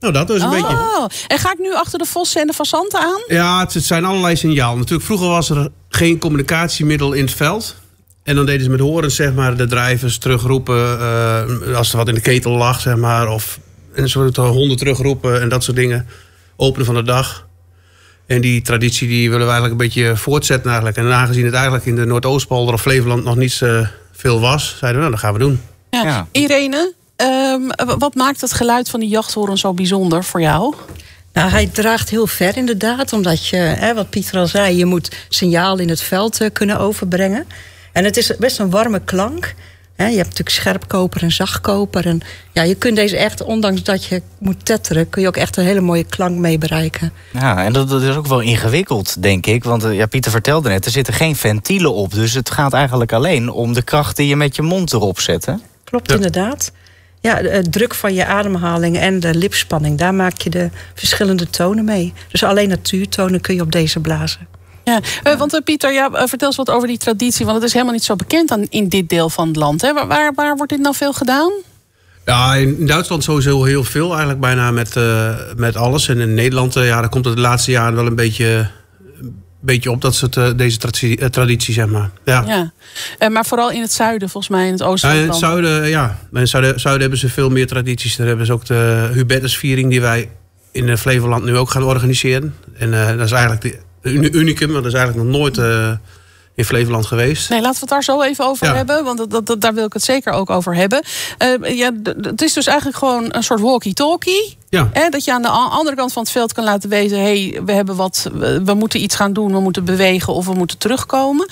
Nou, dat is een beetje. En ga ik nu achter de vossen en de fazanten aan? Ja, het zijn allerlei signalen. Natuurlijk, vroeger was er geen communicatiemiddel in het veld. En dan deden ze met horens, zeg maar, de drijvers terugroepen als er wat in de ketel lag, zeg maar. En ze wilden honden terugroepen en dat soort dingen. Openen van de dag. En die traditie die willen we eigenlijk een beetje voortzetten eigenlijk. En aangezien het eigenlijk in de Noordoostpolder of Flevoland nog niet zo veel was, zeiden we, nou, dat gaan we doen. Ja. Irene, wat maakt het geluid van die jachthoren zo bijzonder voor jou? Nou, hij draagt heel ver inderdaad. Omdat je, wat Pieter al zei, je moet signaal in het veld kunnen overbrengen. En het is best een warme klank. Je hebt natuurlijk scherpkoper en zachtkoper. En ja, je kunt deze echt, ondanks dat je moet tetteren, kun je ook echt een hele mooie klank mee bereiken. Ja, en dat is ook wel ingewikkeld, denk ik. Want Pieter vertelde net, er zitten geen ventielen op. Dus het gaat eigenlijk alleen om de kracht die je met je mond erop zet, hè? Klopt, inderdaad. Ja, de druk van je ademhaling en de lipspanning, daar maak je de verschillende tonen mee. Dus alleen natuurtonen kun je op deze blazen. Ja, want Pieter, vertel eens wat over die traditie. Want het is helemaal niet zo bekend in dit deel van het land. Hè? Waar wordt dit nou veel gedaan? Ja, in Duitsland sowieso heel veel. Eigenlijk bijna met alles. En in Nederland daar komt het de laatste jaren wel een beetje op. Dat soort deze traditie, zeg maar. Ja. Maar vooral in het zuiden, volgens mij, in het oosten van het land. In het zuiden hebben ze veel meer tradities. Daar hebben ze ook de Hubertusviering die wij in Flevoland nu ook gaan organiseren. En dat is eigenlijk een unicum, want dat is eigenlijk nog nooit in Flevoland geweest. Nee, laten we het daar zo even over hebben. Want daar wil ik het zeker ook over hebben. Het is dus eigenlijk gewoon een soort walkie-talkie. Ja. Dat je aan de andere kant van het veld kan laten weten, we moeten iets gaan doen, we moeten bewegen of we moeten terugkomen.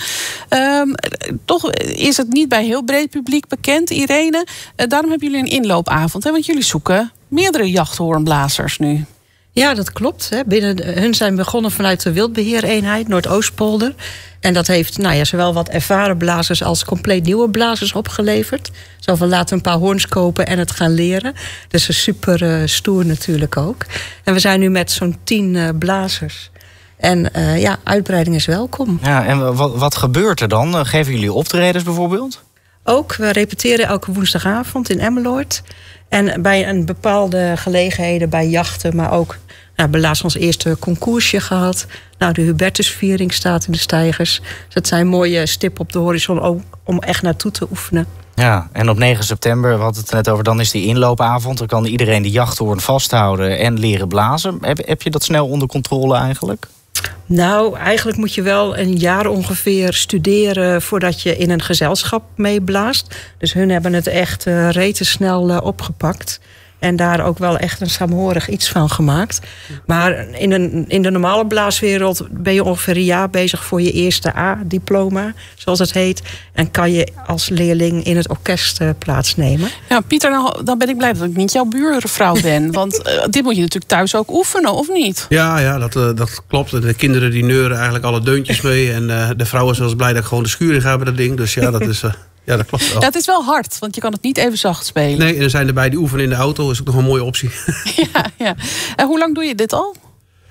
Toch is het niet bij heel breed publiek bekend, Irene. Daarom hebben jullie een inloopavond. Want jullie zoeken meerdere jachthoornblazers nu. Ja, dat klopt. Hun zijn begonnen vanuit de wildbeheereenheid Noordoostpolder. En dat heeft zowel wat ervaren blazers als compleet nieuwe blazers opgeleverd. Zo van laten een paar hoorns kopen en het gaan leren. Dus super stoer natuurlijk ook. En we zijn nu met zo'n 10 blazers. En uitbreiding is welkom. Ja, en wat gebeurt er dan? Geven jullie optredens bijvoorbeeld? Ook, we repeteren elke woensdagavond in Emmeloord. En bij een bepaalde gelegenheden, bij jachten, maar ook, we hebben laatst ons eerste concoursje gehad. Nou, de Hubertusviering staat in de steigers. Dus dat zijn mooie stippen op de horizon ook om echt naartoe te oefenen. Ja, en op 9 september, we hadden het net over, dan is die inloopavond. Dan kan iedereen de jachthoorn vasthouden en leren blazen. Heb je dat snel onder controle eigenlijk? Nou, eigenlijk moet je wel een jaar ongeveer studeren voordat je in een gezelschap meeblaast. Dus hun hebben het echt retensnel opgepakt. En daar ook wel echt een saamhorig iets van gemaakt. Maar in de normale blaaswereld ben je ongeveer een jaar bezig voor je eerste A-diploma, zoals het heet. En kan je als leerling in het orkest plaatsnemen. Ja, Pieter, dan ben ik blij dat ik niet jouw buurvrouw ben. Want dit moet je natuurlijk thuis ook oefenen, of niet? Ja, dat klopt. De kinderen die neuren eigenlijk alle deuntjes mee. En de vrouw is wel eens blij dat ik gewoon de schuur in ga met dat ding. Dus ja, dat is... Ja, dat klopt wel. Ja, het is wel hard, want je kan het niet even zacht spelen. Nee, en er zijn erbij die oefenen in de auto. Dat is ook nog een mooie optie. Ja. En hoe lang doe je dit al?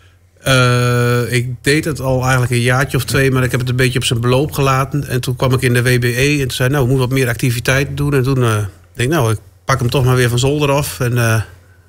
Ik deed het al eigenlijk een jaartje of 2, maar ik heb het een beetje op zijn beloop gelaten. En toen kwam ik in de WBE en toen zei we moeten wat meer activiteit doen. En toen denk ik, ik pak hem toch maar weer van zolder af. En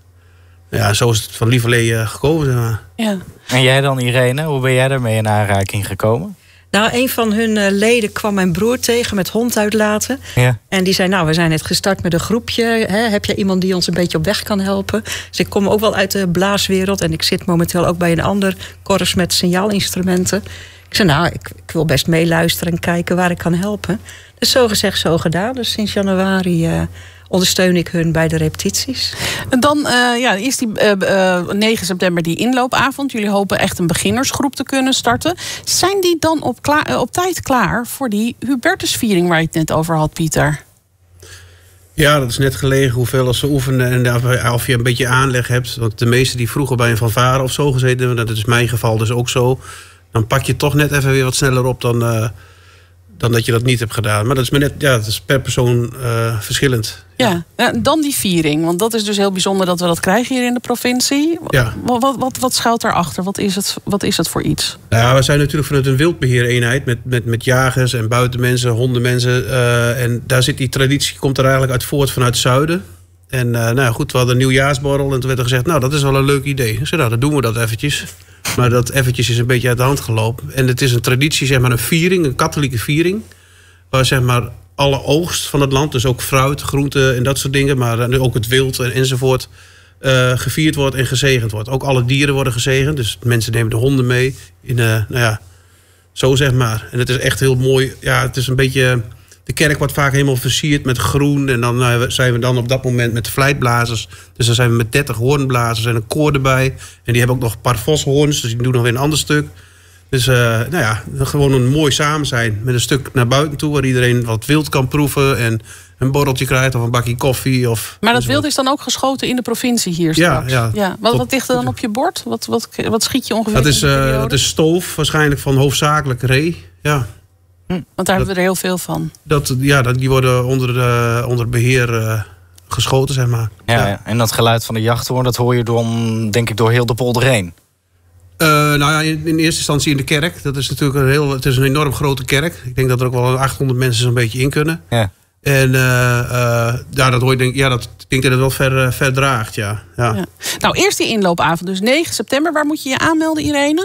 zo is het van lieverlee gekomen. Zeg maar. Ja. En jij dan, Irene, hoe ben jij daarmee in aanraking gekomen? Nou, een van hun leden kwam mijn broer tegen met hond uitlaten. Ja. En die zei, we zijn net gestart met een groepje. Heb jij iemand die ons een beetje op weg kan helpen? Dus ik kom ook wel uit de blaaswereld. En ik zit momenteel ook bij een ander korps met signaalinstrumenten. Ik zei, ik wil best meeluisteren en kijken waar ik kan helpen. Dus zo gezegd, zo gedaan. Dus sinds januari ondersteun ik hun bij de repetities. En dan is die 9 september die inloopavond. Jullie hopen echt een beginnersgroep te kunnen starten. Zijn die dan op tijd klaar voor die Hubertusviering waar je het net over had, Pieter? Ja, dat is net gelegen hoeveel als ze oefenen en of je een beetje aanleg hebt. Want de meesten die vroeger bij een fanfare of zo gezeten hebben, dat is mijn geval dus ook zo. Dan pak je toch net even weer wat sneller op dan dat je dat niet hebt gedaan. Maar dat is maar net, dat is per persoon verschillend. Ja, dan die viering. Want dat is dus heel bijzonder dat we dat krijgen hier in de provincie. Ja. Wat schuilt daarachter? Wat is het voor iets? Nou, we zijn natuurlijk vanuit een wildbeheereenheid met jagers en buitenmensen, hondenmensen. En daar zit die traditie, komt er eigenlijk uit voort vanuit het zuiden. En nou ja, goed, we hadden een nieuwjaarsborrel. En toen werd er gezegd, nou, dat is wel een leuk idee. Ik zei, nou, dan doen we dat eventjes. Maar dat eventjes is een beetje uit de hand gelopen. En het is een traditie, zeg maar een viering, een katholieke viering. Waar zeg maar alle oogst van het land, dus ook fruit, groenten en dat soort dingen. Maar ook het wild enzovoort, gevierd wordt en gezegend wordt. Ook alle dieren worden gezegend. Dus mensen nemen de honden mee. Nou ja, zo zeg maar. En het is echt heel mooi. Ja, het is een beetje... De kerk wordt vaak helemaal versierd met groen. En dan zijn we dan op dat moment met vlijtblazers. Dus dan zijn we met 30 hoornblazers en een koor erbij. En die hebben ook nog een paar voshoorns. Dus die doen nog weer een ander stuk. Dus nou ja, gewoon een mooi samen zijn. Met een stuk naar buiten toe. Waar iedereen wat wild kan proeven. En een borreltje krijgt of een bakje koffie. Maar dat wild is dan ook geschoten in de provincie hier straks? Ja. Wat ligt er dan op je bord? Wat schiet je ongeveer? Dat is stoof waarschijnlijk van hoofdzakelijk ree. Ja. Want daar hebben we er heel veel van. Die worden onder beheer geschoten, zeg maar. Ja. En dat geluid van de jachthoorn, dat hoor je denk ik door heel de polder heen. Nou ja, in eerste instantie in de kerk. Dat is natuurlijk het is een enorm grote kerk. Ik denk dat er ook wel 800 mensen zo'n beetje in kunnen. Ja. En dat hoor je, dat denk dat het wel ver draagt, ja. Nou, eerst die inloopavond, dus 9 september. Waar moet je je aanmelden, Irene?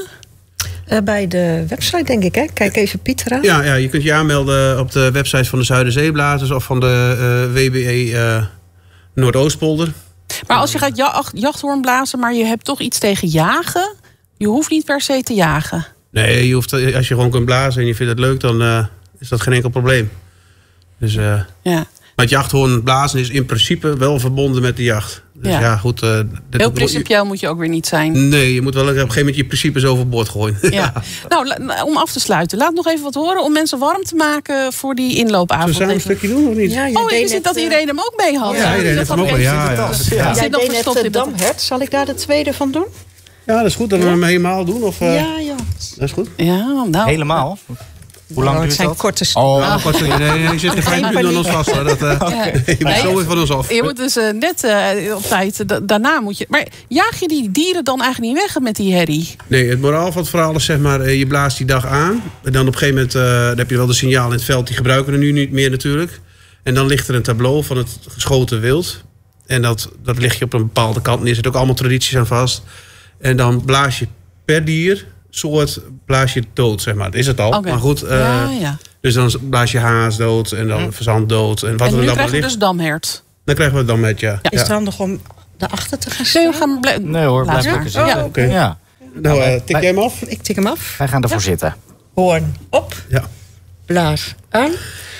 Bij de website, denk ik, hè? Kijk even Pieter aan. Ja, je kunt je aanmelden op de website van de Zuiderzeeblazers of van de WBE Noordoostpolder. Maar als je gaat jachthoorn blazen, maar je hebt toch iets tegen jagen... je hoeft niet per se te jagen. Nee, als je gewoon kunt blazen en je vindt het leuk, dan is dat geen enkel probleem. Dus, maar het jachthoorn blazen is in principe wel verbonden met de jacht. Dus ja goed. Heel principieel moet je ook weer niet zijn. Nee, je moet wel op een gegeven moment je principes overboord gooien. Ja. Nou, om af te sluiten. Laat nog even wat horen om mensen warm te maken voor die inloopavond. Zullen we een stukje doen of niet? Ja, ik zie dat Irene hem ook mee had. Ja, Irene heeft hem ook mee. Jij deed net de damhert. Zal ik daar de tweede van doen? Ja, dat is goed. Dat we hem helemaal doen. Of, ja. Dat is goed. Ja, nou. Helemaal? Hoe lang duurt zijn dat? korte stukken. Nee, je zit er 5 minuten aan ons vast. Hoor. Je moet zo weer van ons af. Je moet dus net op tijd, daarna moet je... Maar jaag je die dieren dan eigenlijk niet weg met die herrie? Nee, het moraal van het verhaal is zeg maar, je blaast die dag aan. En dan op een gegeven moment dan heb je wel de signaal in het veld. Die gebruiken we nu niet meer natuurlijk. En dan ligt er een tableau van het geschoten wild. En dat lig je op een bepaalde kant neer. Er zitten ook allemaal tradities aan vast. En dan blaas je per dier... soort blaas je dood, zeg maar. Dat is het al. Okay. Maar goed, dus dan blaas je haas dood en dan verzand dood. En wat nu er dan krijgen we ligt, dus damhert. dan krijgen we het dan met, ja. Is het handig om daarachter te gaan staan? Nee hoor, blijf lekker zitten. Ja. Oké. Ja. Nou, tik jij hem af? Ik tik hem af. Wij gaan ervoor zitten. Hoorn op. Ja. Blaas aan.